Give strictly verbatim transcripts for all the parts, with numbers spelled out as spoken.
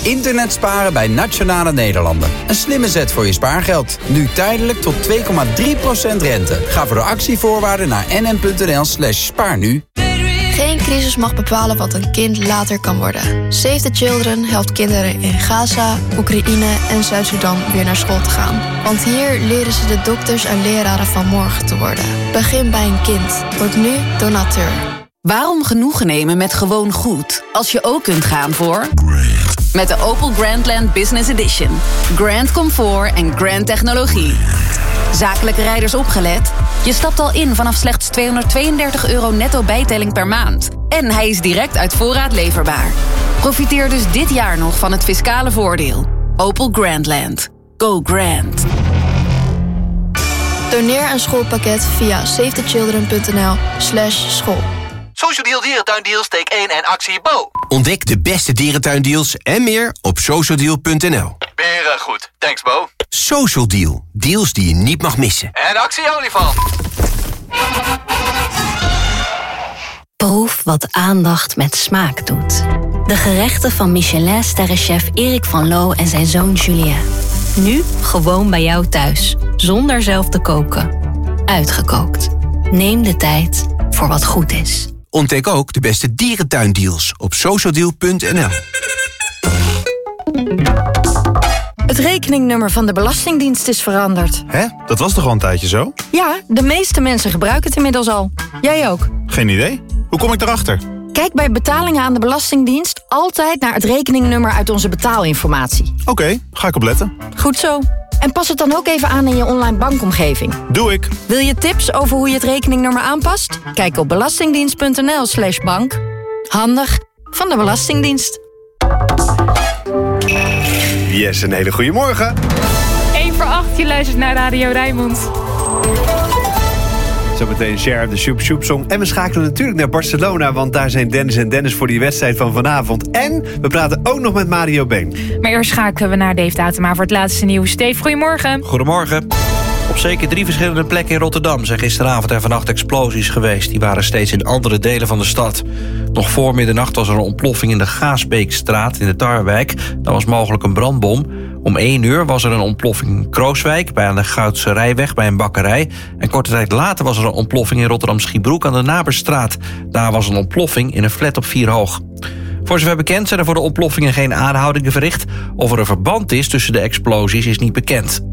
Internet sparen bij Nationale Nederlanden. Een slimme zet voor je spaargeld. Nu tijdelijk tot twee komma drie procent rente. Ga voor de actievoorwaarden naar nn.nl slash spaarnu. Geen crisis mag bepalen wat een kind later kan worden. Save the Children helpt kinderen in Gaza, Oekraïne en Zuid-Soedan weer naar school te gaan. Want hier leren ze de dokters en leraren van morgen te worden. Begin bij een kind. Word nu donateur. Waarom genoegen nemen met gewoon goed, als je ook kunt gaan voor... Met de Opel Grandland Business Edition. Grand comfort en grand technologie. Zakelijke rijders opgelet? Je stapt al in vanaf slechts tweehonderdtweeëndertig euro netto bijtelling per maand. En hij is direct uit voorraad leverbaar. Profiteer dus dit jaar nog van het fiscale voordeel. Opel Grandland. Go grand. Doneer een schoolpakket via savethechildren.nl slash school. Social Deal Dierentuindeals, steek één en actie Bo. Ontdek de beste dierentuindeals en meer op socialdeal punt n l. Beren goed, thanks Bo. Social Deal, deals die je niet mag missen. En actie olifant. Proef wat aandacht met smaak doet. De gerechten van Michelin-sterrenchef Erik van Loo en zijn zoon Julien. Nu gewoon bij jou thuis, zonder zelf te koken. Uitgekookt. Neem de tijd voor wat goed is. Ontdek ook de beste dierentuindeals op socialdeal punt n l. Het rekeningnummer van de Belastingdienst is veranderd. Hè? Dat was toch al een tijdje zo? Ja, de meeste mensen gebruiken het inmiddels al. Jij ook. Geen idee. Hoe kom ik erachter? Kijk bij betalingen aan de Belastingdienst altijd naar het rekeningnummer uit onze betaalinformatie. Oké, okay, ga ik opletten. Goed zo. En pas het dan ook even aan in je online bankomgeving. Doe ik. Wil je tips over hoe je het rekeningnummer aanpast? Kijk op belastingdienst.nl slash bank. Handig van de Belastingdienst. Yes, een hele goede morgen. één voor acht, je luistert naar Radio Rijnmond. Zometeen Share de Shoep Shoep Song. En we schakelen natuurlijk naar Barcelona, want daar zijn Dennis en Dennis voor die wedstrijd van vanavond. En we praten ook nog met Mario Been. Maar eerst schakelen we naar Dave Datema voor het laatste nieuws. Dave, goedemorgen. Goedemorgen. Op zeker drie verschillende plekken in Rotterdam zijn gisteravond en vannacht explosies geweest. Die waren steeds in andere delen van de stad. Nog voor middernacht was er een ontploffing in de Gaasbeekstraat in de Tarwijk. Dat was mogelijk een brandbom. Om één uur was er een ontploffing in Krooswijk bij aan de Goudse Rijweg bij een bakkerij. En korte tijd later was er een ontploffing in Rotterdam-Schiebroek aan de Naberstraat. Daar was een ontploffing in een flat op vier hoog. Voor zover bekend zijn er voor de ontploffingen geen aanhoudingen verricht. Of er een verband is tussen de explosies is niet bekend.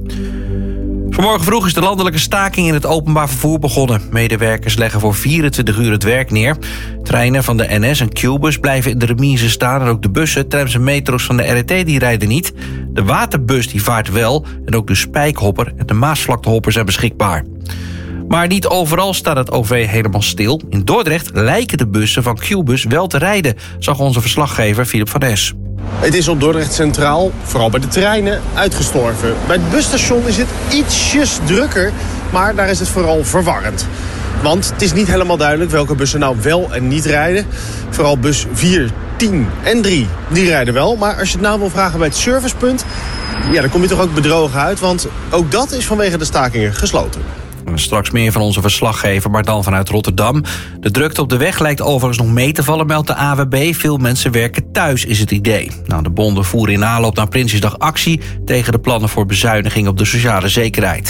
Vanmorgen vroeg is de landelijke staking in het openbaar vervoer begonnen. Medewerkers leggen voor vierentwintig uur het werk neer. Treinen van de N S en Q-bus blijven in de remise staan. En ook de bussen, trams en metro's van de R E T die rijden niet. De waterbus die vaart wel. En ook de Spijkhopper en de Maasvlaktehopper zijn beschikbaar. Maar niet overal staat het O V helemaal stil. In Dordrecht lijken de bussen van Q-bus wel te rijden, zag onze verslaggever Philip van Es. Het is op Dordrecht Centraal, vooral bij de treinen, uitgestorven. Bij het busstation is het ietsjes drukker, maar daar is het vooral verwarrend. Want het is niet helemaal duidelijk welke bussen nou wel en niet rijden. Vooral bus vier, tien en drie, die rijden wel. Maar als je het nou wil vragen bij het servicepunt, ja, dan kom je toch ook bedrogen uit. Want ook dat is vanwege de stakingen gesloten. Straks meer van onze verslaggever, maar dan vanuit Rotterdam. De drukte op de weg lijkt overigens nog mee te vallen, meldt de A W B. Veel mensen werken thuis, is het idee. Nou, de bonden voeren in aanloop naar Prinsjesdag actie tegen de plannen voor bezuiniging op de sociale zekerheid.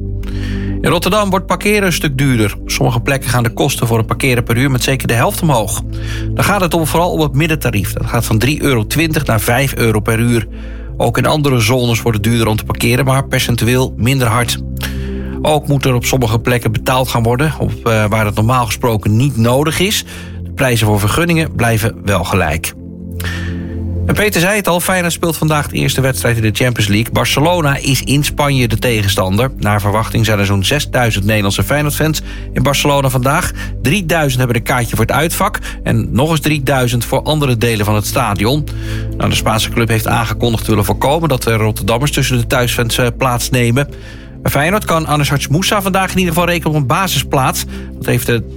In Rotterdam wordt parkeren een stuk duurder. Op sommige plekken gaan de kosten voor het parkeren per uur met zeker de helft omhoog. Dan gaat het om vooral om het middentarief. Dat gaat van drie euro twintig naar vijf euro per uur. Ook in andere zones wordt het duurder om te parkeren, maar percentueel minder hard. Ook moet er op sommige plekken betaald gaan worden, op, uh, waar het normaal gesproken niet nodig is. De prijzen voor vergunningen blijven wel gelijk. En Peter zei het al, Feyenoord speelt vandaag de eerste wedstrijd in de Champions League. Barcelona is in Spanje de tegenstander. Naar verwachting zijn er zo'n zesduizend Nederlandse Feyenoord-fans in Barcelona vandaag. drieduizend hebben een kaartje voor het uitvak en nog eens drieduizend voor andere delen van het stadion. Nou, de Spaanse club heeft aangekondigd te willen voorkomen dat de Rotterdammers tussen de thuisfans uh, plaatsnemen. Bij Feyenoord kan Anis Moussa vandaag in ieder geval rekenen op een basisplaats. Dat heeft de